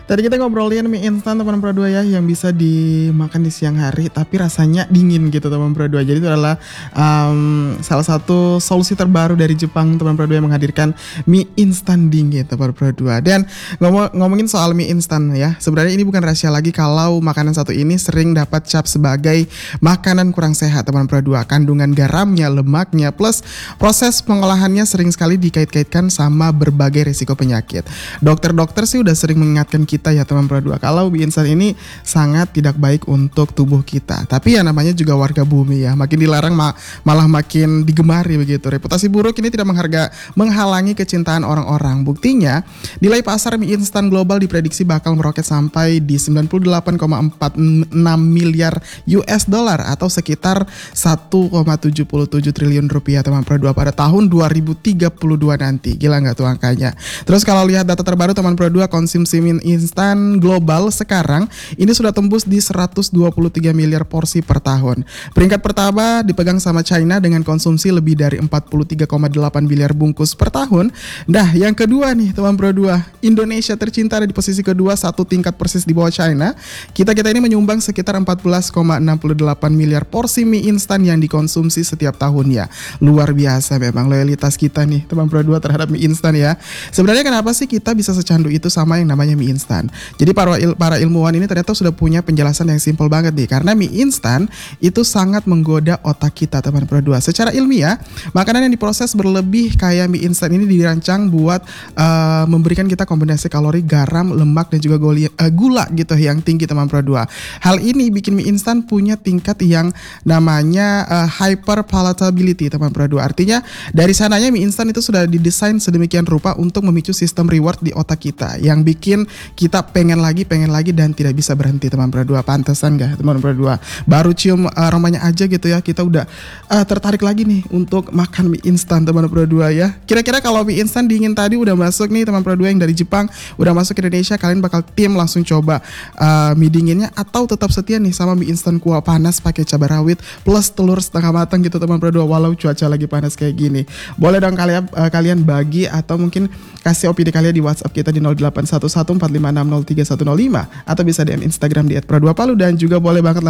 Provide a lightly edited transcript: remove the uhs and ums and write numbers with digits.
Tadi kita ngobrolin mie instan teman Pro 2 ya, yang bisa dimakan di siang hari tapi rasanya dingin gitu teman Pro 2. Jadi itu adalah salah satu solusi terbaru dari Jepang teman Pro 2 yang menghadirkan mie instan dingin teman Pro 2. Dan ngomongin soal mie instan ya, sebenarnya ini bukan rahasia lagi kalau makanan satu ini sering dapat cap sebagai makanan kurang sehat teman Pro 2. Kandungan garamnya, lemaknya, plus proses pengolahannya sering sekali dikait-kaitkan sama berbagai risiko penyakit. Dokter-dokter sih udah sering mengingatkan kita ya teman Pro 2 kalau mie instan ini sangat tidak baik untuk tubuh kita. Tapi ya namanya juga warga bumi ya, makin dilarang malah makin digemari begitu. Reputasi buruk ini tidak menghalangi kecintaan orang-orang. Buktinya nilai pasar mie instan global diprediksi bakal meroket sampai di 98,46 miliar US dollar atau sekitar 1,77 triliun rupiah teman Pro 2 pada tahun 2032 nanti. Gila nggak tuh angkanya? Terus kalau lihat data terbaru teman Pro 2, konsumsi mie instan global sekarang ini sudah tembus di 123 miliar porsi per tahun. Peringkat pertama dipegang sama China dengan konsumsi lebih dari 43,8 miliar bungkus per tahun. Nah, yang kedua nih teman Pro 2, Indonesia tercinta ada di posisi kedua, satu tingkat persis di bawah China. Kita ini menyumbang sekitar 14,68 miliar porsi mie instan yang dikonsumsi setiap tahunnya. Luar biasa memang loyalitas kita nih teman Pro 2 terhadap mie instan ya. Sebenarnya kenapa sih kita bisa secandu itu sama yang namanya mie instan? Jadi para ilmuwan ini ternyata sudah punya penjelasan yang simpel banget nih, karena mie instan itu sangat menggoda otak kita teman Pro 2. Secara ilmiah, makanan yang diproses berlebih kayak mie instan ini dirancang buat memberikan kita kombinasi kalori, garam, lemak dan juga gula gitu yang tinggi teman Pro 2. Hal ini bikin mie instan punya tingkat yang namanya hyper palatability teman Pro 2. Artinya dari sananya mie instan itu sudah didesain sedemikian rupa untuk memicu sistem reward di otak kita yang bikin kita pengen lagi dan tidak bisa berhenti teman Pro 2. Pantesan gak teman Pro 2? Baru cium aromanya aja gitu ya, kita udah tertarik lagi nih untuk makan mie instan teman Pro 2 ya. Kira-kira kalau mie instan dingin tadi udah masuk nih teman Pro 2 yang dari Jepang udah masuk ke Indonesia, kalian bakal tim langsung coba mie dinginnya atau tetap setia nih sama mie instan kuah panas pakai cabai rawit plus telur setengah matang gitu teman Pro 2 walau cuaca lagi panas kayak gini? Boleh dong kalian bagi atau mungkin kasih opini kalian di WhatsApp kita di 081145603105 atau bisa DM Instagram di @pro2palu dan juga boleh banget